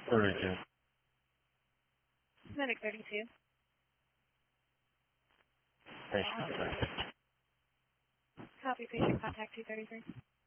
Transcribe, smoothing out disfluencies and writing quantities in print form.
32. Medic 32. Patient contact. Copy patient contact 233.